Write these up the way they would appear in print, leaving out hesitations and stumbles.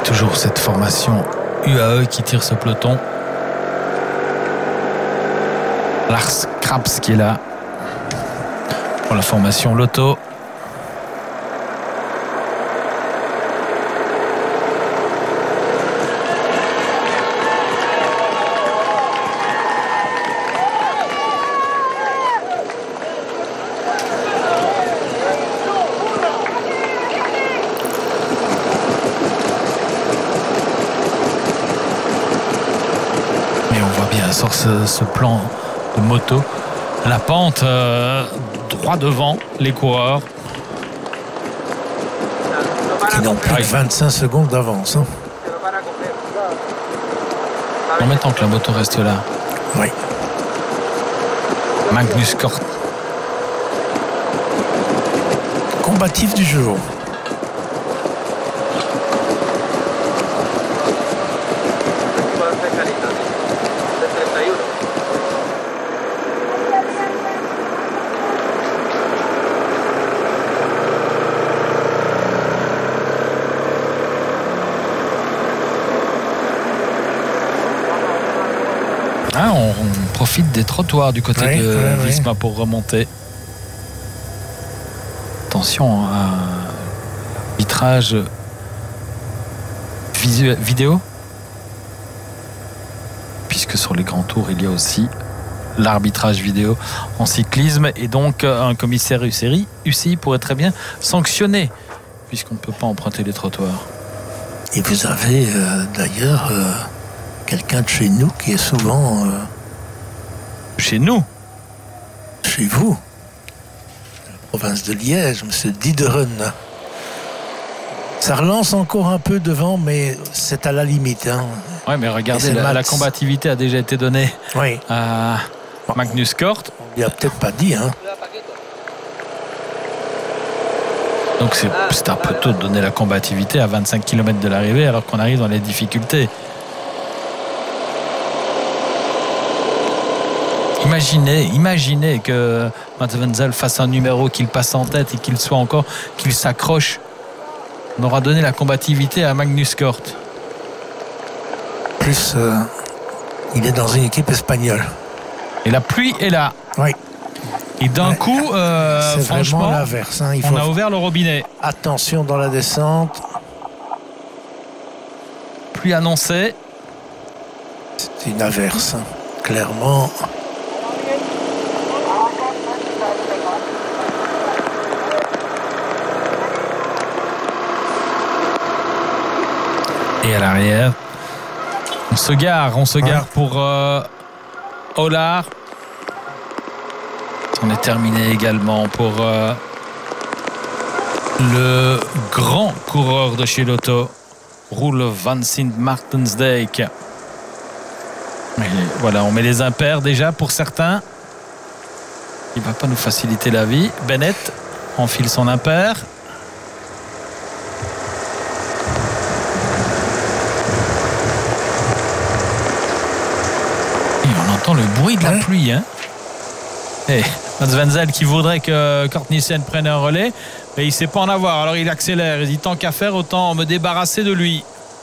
toujours cette formation UAE qui tire ce peloton. Lars Krabs qui est là pour la formation Lotto. Sur ce plan de moto, la pente droit devant les coureurs qui n'ont plus de 25 secondes d'avance. En même temps que la moto reste là. Oui. Magnus Cort. Combatif du jour. On profite des trottoirs du côté de Visma pour remonter. Attention à l'arbitrage vidéo, puisque sur les grands tours il y a aussi l'arbitrage vidéo en cyclisme, et donc un commissaire UCI pourrait très bien sanctionner, puisqu'on ne peut pas emprunter les trottoirs. Et vous avez d'ailleurs quelqu'un de chez nous qui est souvent... Chez nous? Chez vous. La province de Liège, M. Dideren. Ça relance encore un peu devant, mais c'est à la limite. Oui, mais regardez, la combativité a déjà été donnée à Magnus Cort. On lui a peut-être pas dit. Donc c'est un peu tôt de donner la combativité à 25 km de l'arrivée alors qu'on arrive dans les difficultés. Imaginez que Mats Wenzels fasse un numéro, qu'il passe en tête et qu'il s'accroche. On aura donné la combativité à Magnus Cort. Plus, il est dans une équipe espagnole. Et la pluie est là. Oui. Et d'un coup, c'est franchement, l'inverse. On a ouvert le robinet. Attention dans la descente. Pluie annoncée. C'est une averse, clairement. Et à l'arrière, on se gare pour Olar. On est terminé également pour le grand coureur de chez Lotto, Roel van Sint-Maartensdijk. Voilà, on met les impairs déjà pour certains. Il ne va pas nous faciliter la vie. Bennett enfile son impair. Le bruit de la pluie. Et Mats Wenzels qui voudrait que Cort Nielsen prenne un relais, mais il ne sait pas en avoir. Alors il accélère. Il dit tant qu'à faire, autant me débarrasser de lui.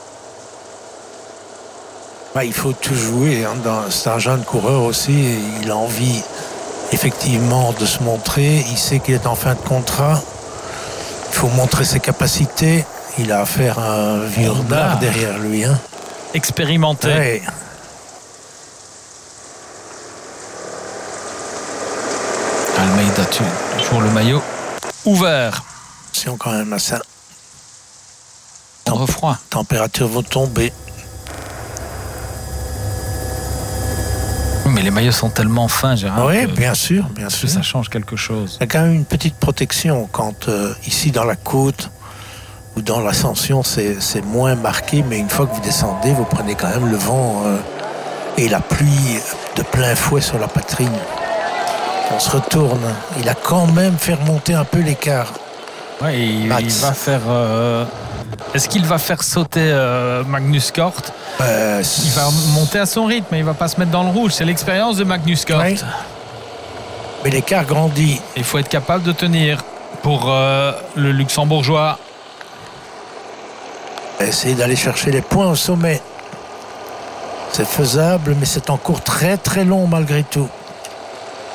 Il faut tout jouer. C'est un jeune coureur aussi. Il a envie effectivement de se montrer. Il sait qu'il est en fin de contrat. Il faut montrer ses capacités. Il a affaire à un vieux renard derrière lui. Expérimenté. Ouais. Almeida toujours le maillot ouvert. Attention quand même à ça. Froid. Températures vont tomber. Mais les maillots sont tellement fins, Gérard. Oui, bien sûr. Que ça change quelque chose. Il y a quand même une petite protection quand ici dans la côte ou dans l'ascension c'est moins marqué, mais une fois que vous descendez, vous prenez quand même le vent et la pluie de plein fouet sur la poitrine. On se retourne. Il a quand même fait remonter un peu l'écart. Oui, il va faire. Est-ce qu'il va faire sauter Magnus Cort? Il va monter à son rythme, mais il ne va pas se mettre dans le rouge. C'est l'expérience de Magnus Cort. Oui. Mais l'écart grandit. Il faut être capable de tenir pour le Luxembourgeois. Essayer d'aller chercher les points au sommet. C'est faisable, mais c'est encore très très long malgré tout.